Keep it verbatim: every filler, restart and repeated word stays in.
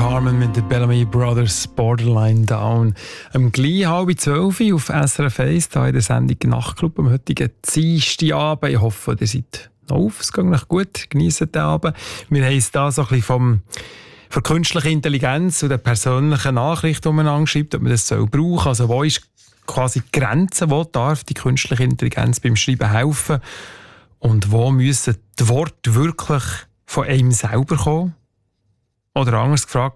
Harmon mit den Bellamy Brothers Borderline Down. Am gleich halb zwölf auf S R F eins, hier in der Sendung Nachtclub am heutigen Dienstagabend. Ich hoffe, ihr seid noch auf, es geht noch gut, genießt den Abend. Wir haben es da so ein bisschen vom, von künstlicher Intelligenz und der persönlichen Nachricht, die man anschreibt, ob man das soll brauchen. Also wo ist quasi die Grenze, wo darf die künstliche Intelligenz beim Schreiben helfen und wo müssen die Worte wirklich von einem selber kommen? Oder anders gefragt,